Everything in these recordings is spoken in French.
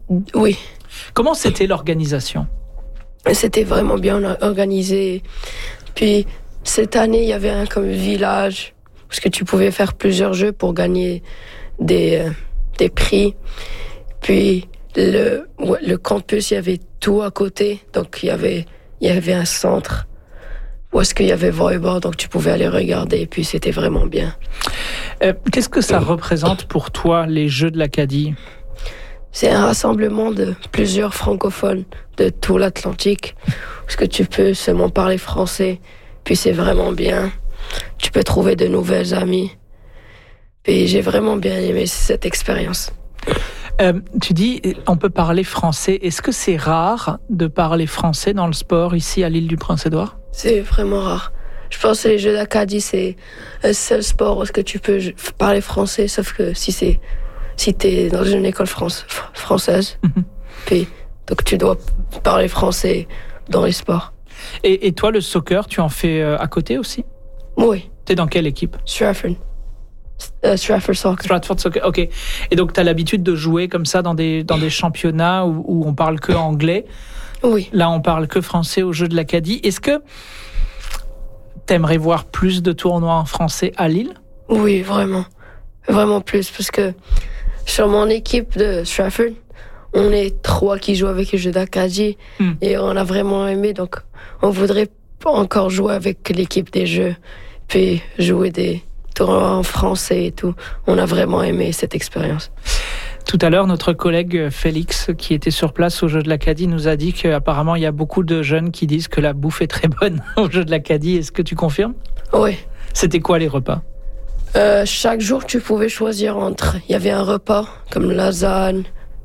Oui. Comment c'était l'organisation? C'était vraiment bien organisé. Puis cette année, il y avait un comme village parce que tu pouvais faire plusieurs jeux pour gagner des prix. Puis le campus, il y avait tout à côté. Donc il y avait un centre où est-ce qu'il y avait volleyball, donc tu pouvais aller regarder. Puis c'était vraiment bien. Qu'est-ce que ça représente pour toi, les Jeux de l'Acadie? C'est un rassemblement de plusieurs francophones de tout l'Atlantique, parce que tu peux seulement parler français, puis c'est vraiment bien. Tu peux trouver de nouvelles amies. Puis j'ai vraiment bien aimé cette expérience. Tu dis, on peut parler français. Est-ce que c'est rare de parler français dans le sport ici à l'île du Prince-Édouard? C'est vraiment rare. Je pense que les Jeux d'Acadie, c'est le seul sport où est-ce que tu peux parler français, sauf que si t'es dans une école française, puis donc tu dois parler français dans les sports. Et toi, le soccer, tu en fais à côté aussi? Oui. T'es dans quelle équipe? Stratford Soccer. Stratford Soccer, ok. Et donc, t'as l'habitude de jouer comme ça dans des championnats où on parle que anglais? Oui. Là, on parle que français aux Jeux de l'Acadie. Est-ce que t'aimerais voir plus de tournois en français à Lille? Oui, vraiment. Vraiment plus, parce que sur mon équipe de Stratford, on est 3 qui jouent avec les Jeux d'Acadie et on a vraiment aimé, donc on voudrait encore jouer avec l'équipe des Jeux, puis jouer des tournois en français et tout. On a vraiment aimé cette expérience. Tout à l'heure, notre collègue Félix, qui était sur place aux Jeux de l'Acadie, nous a dit qu'apparemment, il y a beaucoup de jeunes qui disent que la bouffe est très bonne aux Jeux de l'Acadie. Est-ce que tu confirmes? Oui. C'était quoi les repas? Chaque jour, tu pouvais choisir entre... Il y avait un repas comme lasagne,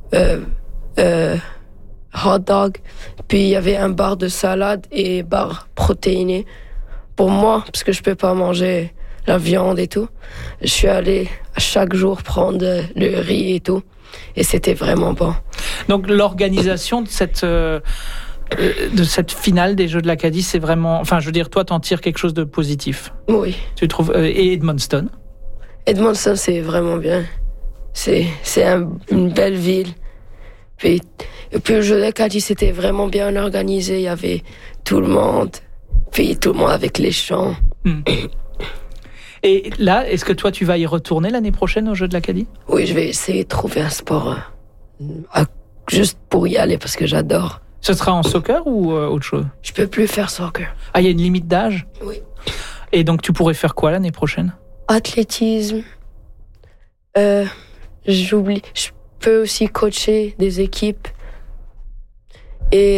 hot dog, puis il y avait un bar de salade et bar protéiné. Pour moi, parce que je peux pas manger la viande et tout, je suis allé chaque jour prendre le riz et tout, et c'était vraiment bon. Donc l'organisation de cette finale des Jeux de l'Acadie, c'est vraiment... Enfin, je veux dire, toi, t'en tires quelque chose de positif. Oui. Tu trouves... et Edmundston? Edmundston, c'est vraiment bien. C'est une belle ville. Et puis le Jeux de l'Acadie, c'était vraiment bien organisé. Il y avait tout le monde. Puis tout le monde avec les chants. Et là, est-ce que toi, tu vas y retourner l'année prochaine aux Jeux de l'Acadie? Oui, je vais essayer de trouver un sport juste pour y aller parce que j'adore. Ce sera en soccer ou autre chose? Je peux plus faire soccer. Ah, il y a une limite d'âge? Oui. Et donc, tu pourrais faire quoi l'année prochaine? Athlétisme. J'oublie. Je peux aussi coacher des équipes. Et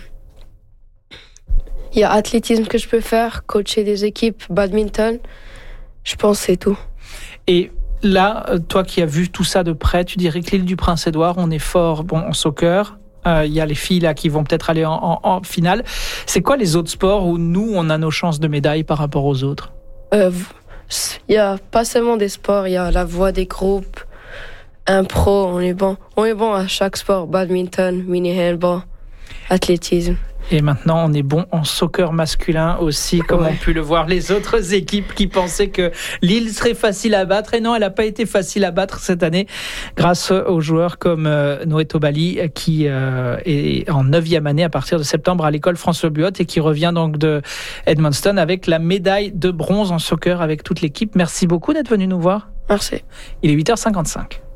il y a athlétisme que je peux faire, coacher des équipes, badminton. Je pense que c'est tout. Et là, toi qui as vu tout ça de près, tu dirais que l'île du Prince-Édouard, on est fort en soccer. Il y a les filles là qui vont peut-être aller en finale. C'est quoi les autres sports où nous, on a nos chances de médaille par rapport aux autres? Il y a pas seulement des sports, il y a la voix des groupes, impro, on est bon à chaque sport, badminton, mini-handball, athlétisme. Et maintenant, on est bon en soccer masculin aussi, comme ont pu le voir les autres équipes qui pensaient que Lille serait facile à battre. Et non, elle n'a pas été facile à battre cette année, grâce aux joueurs comme Noé Tobali, qui est en 9e année à partir de septembre à l'école François Buot et qui revient donc de Edmundston avec la médaille de bronze en soccer avec toute l'équipe. Merci beaucoup d'être venu nous voir. Merci. Il est 8h55.